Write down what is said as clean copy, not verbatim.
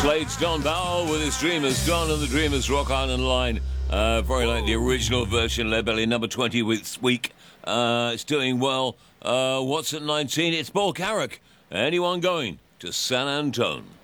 It's John Bauer with his Dreamers. John and the Dreamers Rock Island Line. Very like the original version, Lead Belly, number 20 this week. It's doing well. What's at 19? It's Paul Carrack. Anyone going to San Antone?